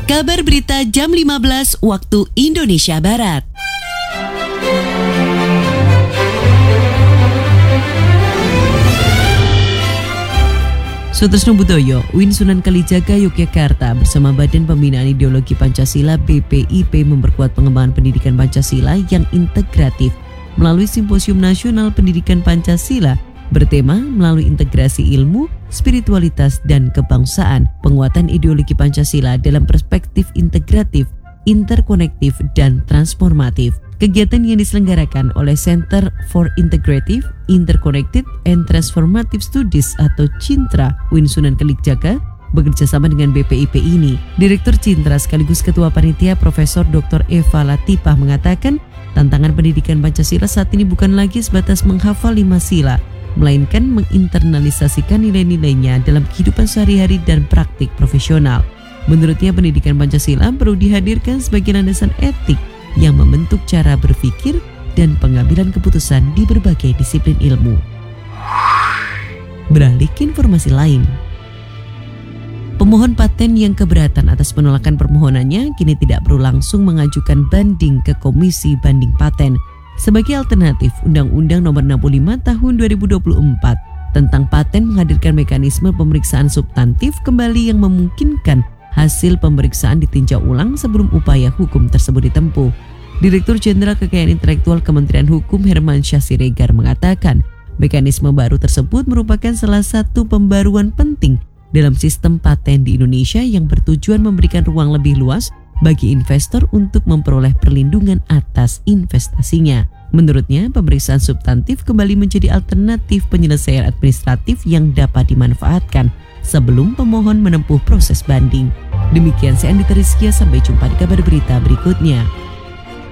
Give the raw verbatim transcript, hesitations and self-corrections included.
Kabar berita jam lima belas waktu Indonesia Barat. Sutresno Budoyo, U I N Sunan Kalijaga, Yogyakarta bersama Badan Pembinaan Ideologi Pancasila B P I P memperkuat pengembangan pendidikan Pancasila yang integratif melalui Simposium Nasional Pendidikan Pancasila bertema melalui integrasi ilmu, spiritualitas, dan kebangsaan, penguatan ideologi Pancasila dalam perspektif integratif, interkonektif, dan transformatif. Kegiatan yang diselenggarakan oleh Center for Integrative, Interconnected, and Transformative Studies atau CINTRA U I N Sunan Kalijaga bekerja sama dengan B P I P ini. Direktur CINTRA sekaligus Ketua Panitia Profesor Doktor Eva Latifah mengatakan, tantangan pendidikan Pancasila saat ini bukan lagi sebatas menghafal lima sila, melainkan menginternalisasikan nilai-nilainya dalam kehidupan sehari-hari dan praktik profesional. Menurutnya, pendidikan Pancasila perlu dihadirkan sebagai landasan etik yang membentuk cara berpikir dan pengambilan keputusan di berbagai disiplin ilmu. Beralih ke informasi lain. Pemohon paten yang keberatan atas penolakan permohonannya kini tidak perlu langsung mengajukan banding ke Komisi Banding Paten. Sebagai alternatif, Undang-Undang Nomor enam puluh lima Tahun dua ribu dua puluh empat tentang paten menghadirkan mekanisme pemeriksaan substantif kembali yang memungkinkan hasil pemeriksaan ditinjau ulang sebelum upaya hukum tersebut ditempuh. Direktur Jenderal Kekayaan Intelektual Kementerian Hukum Hermansyah Siregar mengatakan, mekanisme baru tersebut merupakan salah satu pembaruan penting dalam sistem paten di Indonesia yang bertujuan memberikan ruang lebih luas bagi investor untuk memperoleh perlindungan atas investasinya. Menurutnya, pemeriksaan substantif kembali menjadi alternatif penyelesaian administratif yang dapat dimanfaatkan sebelum pemohon menempuh proses banding. Demikian saya Andita Rizkia, sampai jumpa di kabar berita berikutnya.